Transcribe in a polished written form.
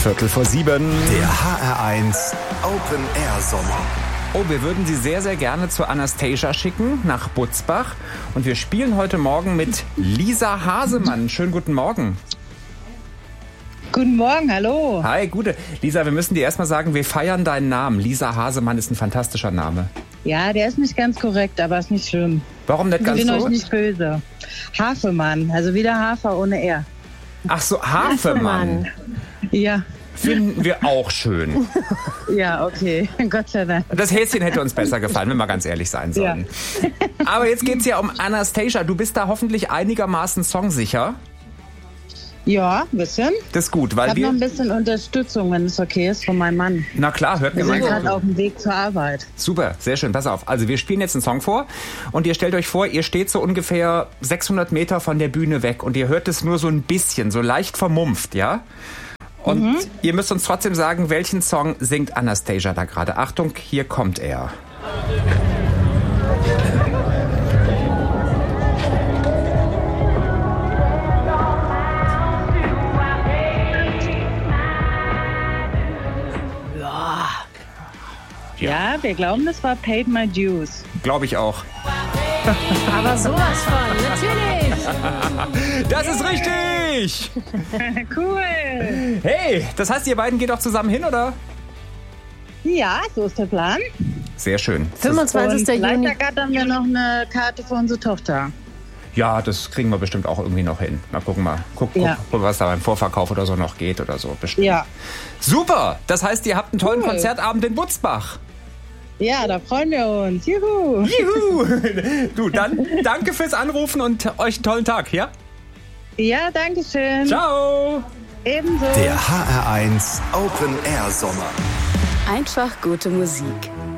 7:15. Der HR1 Open Air Sommer. Oh, wir würden Sie sehr, sehr gerne zu Anastasia schicken, nach Butzbach. Und wir spielen heute Morgen mit Lisa Hasemann. Schönen guten Morgen. Guten Morgen, hallo. Hi, gute. Lisa, wir müssen dir erstmal sagen, wir feiern deinen Namen. Lisa Hasemann ist ein fantastischer Name. Ja, der ist nicht ganz korrekt, aber ist nicht schlimm. Warum nicht ganz so? Ich bin so? euch nicht böse. Hafemann, also wieder Hafer ohne R. Ach so, Hafemann. Ja. Finden wir auch schön. Ja, okay. Gott sei Dank. Das Häschen hätte uns besser gefallen, wenn wir ganz ehrlich sein sollen. Ja. Aber jetzt geht's ja um Anastasia. Du bist da hoffentlich einigermaßen songsicher. Ja, ein bisschen. Das ist gut, weil ich habe noch ein bisschen Unterstützung, wenn es okay ist, von meinem Mann. Na klar, hört mir mal. Wir sind gerade auf dem Weg zur Arbeit. Super, sehr schön. Pass auf. Also wir spielen jetzt einen Song vor und ihr stellt euch vor, ihr steht so ungefähr 600 Meter von der Bühne weg und ihr hört es nur so ein bisschen, so leicht vermumpft, ja? Und ihr müsst uns trotzdem sagen, welchen Song singt Anastasia da gerade. Achtung, hier kommt er. Ja, wir glauben, das war Paid My Dues. Glaube ich auch. Aber sowas von, natürlich. Das ist richtig. Cool. Hey, das heißt, ihr beiden geht auch zusammen hin, oder? Ja, so ist der Plan. Sehr schön. 25. Juni. Vielleicht haben wir noch eine Karte für unsere Tochter. Ja, das kriegen wir bestimmt auch irgendwie noch hin. Na, gucken mal. Guck, was da beim Vorverkauf oder so noch geht oder so. Bestimmt. Ja. Super. Das heißt, ihr habt einen tollen Konzertabend in Butzbach. Ja, da freuen wir uns. Juhu. Juhu. Du, dann danke fürs Anrufen und euch einen tollen Tag, ja? Ja, danke schön. Ciao. Ebenso. Der HR1 Open Air Sommer. Einfach gute Musik.